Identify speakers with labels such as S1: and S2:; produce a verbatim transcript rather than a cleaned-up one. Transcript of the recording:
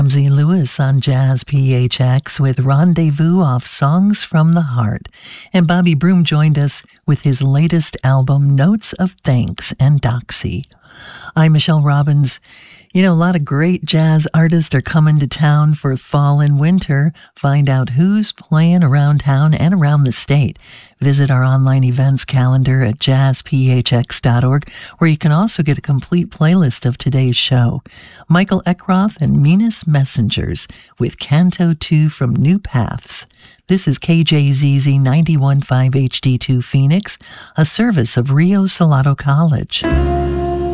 S1: Ramsey Lewis on Jazz P H X with Rendezvous off Songs from the Heart. And Bobby Broom joined us with his latest album, Notes of Thanks and Doxy. I'm Michelle Robbins. You know, a lot of great jazz artists are coming to town for fall and winter. Find out who's playing around town and around the state. Visit our online events calendar at jazz p h x dot org, where you can also get a complete playlist of today's show. Michael Eckroth and Minas Messengers with Canto two from New Paths. This is K J Z Z ninety-one point five H D two Phoenix, a service of Rio Salado College.